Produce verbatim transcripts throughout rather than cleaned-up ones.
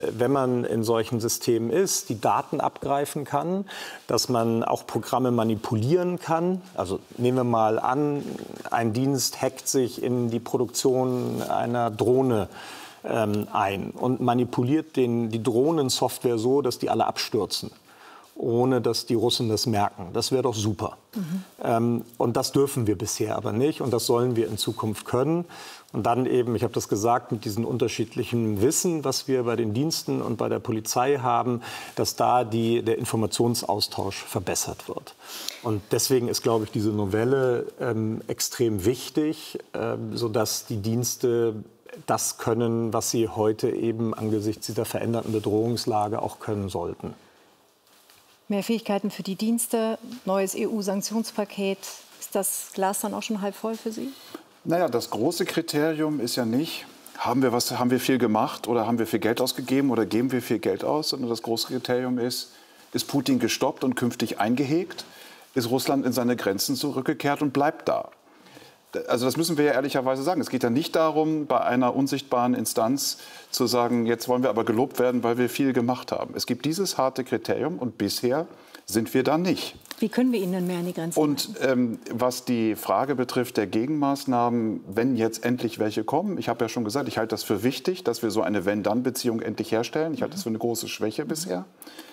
Wenn man in solchen Systemen ist, die Daten abgreifen kann, dass man auch Programme manipulieren kann. Also nehmen wir mal an, ein Dienst hackt sich in die Produktion einer Drohne ähm, ein und manipuliert den, die Drohnensoftware so, dass die alle abstürzen, ohne dass die Russen das merken. Das wäre doch super. Mhm. Ähm, und das dürfen wir bisher aber nicht und das sollen wir in Zukunft können. Und dann eben, ich habe das gesagt, mit diesem unterschiedlichen Wissen, was wir bei den Diensten und bei der Polizei haben, dass da die, der Informationsaustausch verbessert wird. Und deswegen ist, glaube ich, diese Novelle ähm, extrem wichtig, ähm, sodass die Dienste das können, was sie heute eben angesichts dieser veränderten Bedrohungslage auch können sollten. Mehr Fähigkeiten für die Dienste, neues E U-Sanktionspaket. Ist das Glas dann auch schon halb voll für Sie? Naja, das große Kriterium ist ja nicht, haben wir, was, haben wir viel gemacht oder haben wir viel Geld ausgegeben oder geben wir viel Geld aus, sondern das große Kriterium ist, ist Putin gestoppt und künftig eingehegt? Ist Russland in seine Grenzen zurückgekehrt und bleibt da? Also das müssen wir ja ehrlicherweise sagen. Es geht ja nicht darum, bei einer unsichtbaren Instanz zu sagen, jetzt wollen wir aber gelobt werden, weil wir viel gemacht haben. Es gibt dieses harte Kriterium und bisher sind wir da nicht. Wie können wir ihnen denn mehr an die Grenzen Und ähm, was die Frage betrifft der Gegenmaßnahmen, wenn jetzt endlich welche kommen, ich habe ja schon gesagt, ich halte das für wichtig, dass wir so eine Wenn-Dann-Beziehung endlich herstellen. Ich halte das für eine große Schwäche bisher.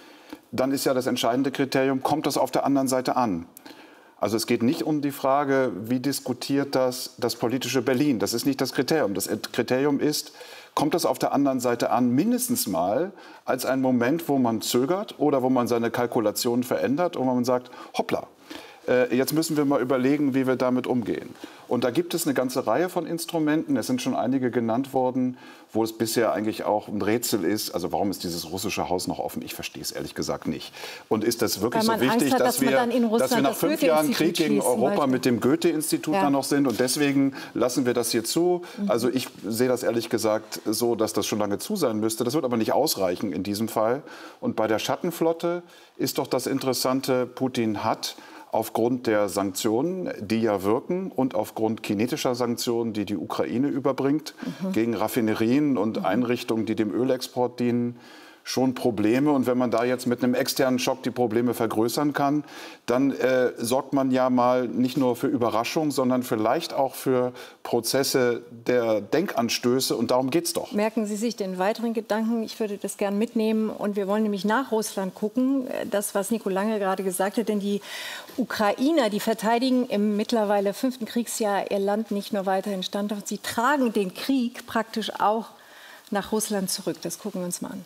Dann ist ja das entscheidende Kriterium, kommt das auf der anderen Seite an? Also es geht nicht um die Frage, wie diskutiert das das politische Berlin. Das ist nicht das Kriterium. Das Kriterium ist, kommt das auf der anderen Seite an, mindestens mal als ein Moment, wo man zögert oder wo man seine Kalkulationen verändert und wo man sagt, hoppla, äh, jetzt müssen wir mal überlegen, wie wir damit umgehen. Und da gibt es eine ganze Reihe von Instrumenten, es sind schon einige genannt worden, wo es bisher eigentlich auch ein Rätsel ist. Also warum ist dieses russische Haus noch offen? Ich verstehe es ehrlich gesagt nicht. Und ist das wirklich so wichtig, hat, dass, dass, wir, wir dass wir nach fünf Jahren Krieg gegen Europa mit dem Goethe-Institut ja. da noch sind und deswegen lassen wir das hier zu? Mhm. Also ich sehe das ehrlich gesagt so, dass das schon lange zu sein müsste. Das wird aber nicht ausreichen in diesem Fall. Und bei der Schattenflotte ist doch das Interessante, Putin hat aufgrund der Sanktionen, die ja wirken, und aufgrund kinetischer Sanktionen, die die Ukraine überbringt, mhm. gegen Raffinerien und mhm. Einrichtungen, die dem Ölexport dienen, schon Probleme. Und wenn man da jetzt mit einem externen Schock die Probleme vergrößern kann, dann äh, sorgt man ja mal nicht nur für Überraschung, sondern vielleicht auch für Prozesse der Denkanstöße. Und darum geht es doch. Merken Sie sich den weiteren Gedanken? Ich würde das gern mitnehmen. Und wir wollen nämlich nach Russland gucken. Das, was Nico Lange gerade gesagt hat. Denn die Ukrainer, die verteidigen im mittlerweile fünften Kriegsjahr ihr Land nicht nur weiterhin standhaft. Sie tragen den Krieg praktisch auch nach Russland zurück. Das gucken wir uns mal an.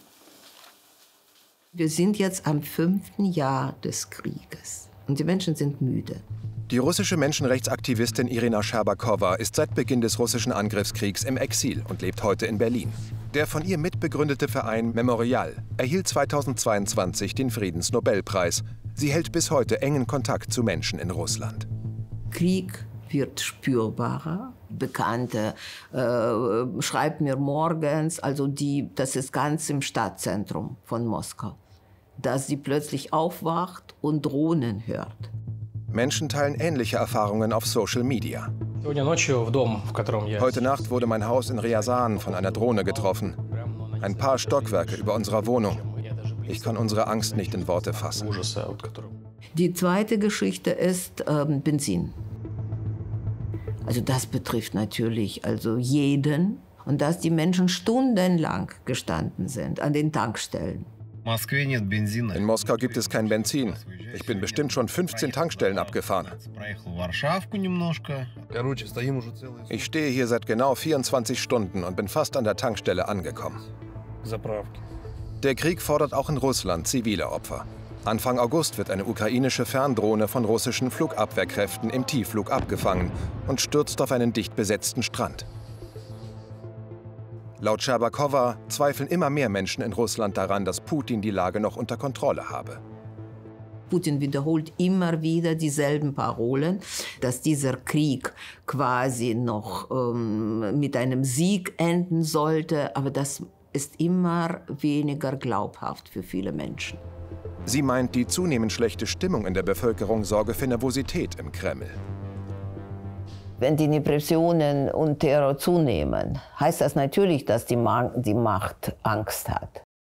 Wir sind jetzt am fünften Jahr des Krieges und die Menschen sind müde. Die russische Menschenrechtsaktivistin Irina Scherbakowa ist seit Beginn des russischen Angriffskriegs im Exil und lebt heute in Berlin. Der von ihr mitbegründete Verein Memorial erhielt zweitausendzweiundzwanzig den Friedensnobelpreis. Sie hält bis heute engen Kontakt zu Menschen in Russland. Krieg wird spürbarer. Bekannte äh, schreibt mir morgens, also die, das ist ganz im Stadtzentrum von Moskau, dass sie plötzlich aufwacht und Drohnen hört. Menschen teilen ähnliche Erfahrungen auf Social Media. Heute Nacht wurde mein Haus in Ryazan von einer Drohne getroffen. Ein paar Stockwerke über unserer Wohnung. Ich kann unsere Angst nicht in Worte fassen. Die zweite Geschichte ist ähm, Benzin. Also das betrifft natürlich also jeden. Und dass die Menschen stundenlang gestanden sind an den Tankstellen. In Moskau gibt es kein Benzin. Ich bin bestimmt schon fünfzehn Tankstellen abgefahren. Ich stehe hier seit genau vierundzwanzig Stunden und bin fast an der Tankstelle angekommen. Der Krieg fordert auch in Russland zivile Opfer. Anfang August wird eine ukrainische Ferndrohne von russischen Flugabwehrkräften im Tiefflug abgefangen und stürzt auf einen dicht besetzten Strand. Laut Scherbakowa zweifeln immer mehr Menschen in Russland daran, dass Putin die Lage noch unter Kontrolle habe. Putin wiederholt immer wieder dieselben Parolen, dass dieser Krieg quasi noch ähm, mit einem Sieg enden sollte, aber das ist immer weniger glaubhaft für viele Menschen. Sie meint, die zunehmend schlechte Stimmung in der Bevölkerung sorge für Nervosität im Kreml. Wenn die Depressionen und Terror zunehmen, heißt das natürlich, dass die, Ma die Macht Angst hat.